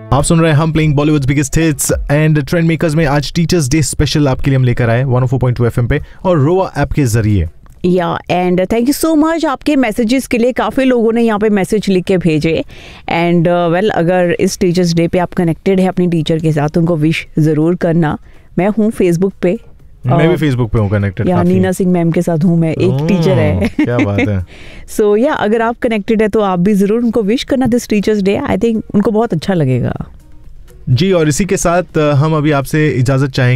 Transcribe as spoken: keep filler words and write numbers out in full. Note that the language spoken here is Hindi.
आप सुन रहे हैं हम playing Bollywood biggest hits and trend makers में आज टीचर्स डे स्पेशल आपके लिए हम लेकर आए one O four point two FM पे और रोवा ऐप के जरिए। या and thank you so much आपके मैसेजेस के लिए। काफ़ी लोगों ने यहाँ पे मैसेज लिख के भेजे एंड वेल uh, अगर इस टीचर्स डे पे आप कनेक्टेड है अपनी टीचर के साथ, उनको विश ज़रूर करना। मैं हूँ फेसबुक पे, मैं भी फेसबुक पे हूँ कनेक्टेड। या नीना सिंह मैम के साथ हूँ मैं, एक टीचर है। क्या बात है। सो या अगर आप कनेक्टेड है तो आप भी ज़रूर उनको विश करना this teachers day. I think उनको बहुत अच्छा लगेगा जी। और इसी के साथ हम अभी आपसे इजाज़त चाहेंगे।